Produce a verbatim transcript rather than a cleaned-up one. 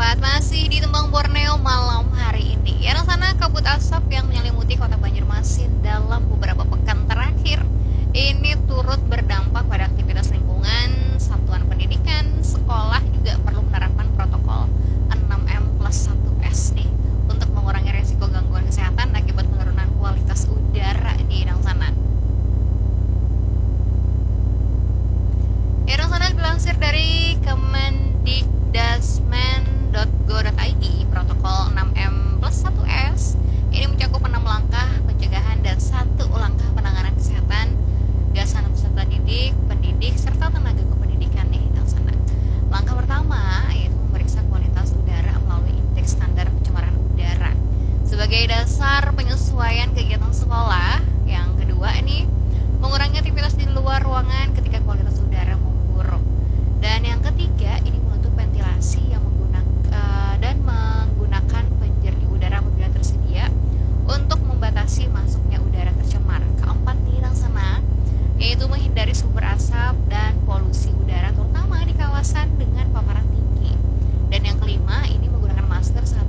Sobat, masih di Tembang Borneo malam hari ini. Ya, sana kabut asap yang menyelimuti kota Banjarmasin dalam beberapa pekan terakhir ini turut berdampak pada aktivitas lingkungan, satuan pendidikan, sekolah juga perlu menerapkan protokol enam M plus satu S nih untuk mengurangi resiko gangguan kesehatan akibat penurunan kualitas udara di sana. Ya, sana dilansir dari kemendikdasmen titik go titik i d, protokol enam M plus satu S ini mencakup enam langkah pencegahan dan satu langkah penanganan kesehatan gasan peserta didik, pendidik, serta tenaga kependidikan nih sana. Langkah pertama yaitu memeriksa kualitas udara melalui indeks standar pencemaran udara sebagai dasar penyesuaian kegiatan sekolah. Yang kedua ini mengurangi aktivitas di luar ruangan ketika kualitas udara memburuk. Dan yang ketiga ini menutup ventilasi yang menggunakan uh, dan menggunakan penjernih udara apabila tersedia untuk membatasi masuknya udara tercemar. Keempat nih sana yaitu menghindari sumber asap dan polusi udara terutama di kawasan dengan paparan tinggi. Dan yang kelima ini menggunakan masker saat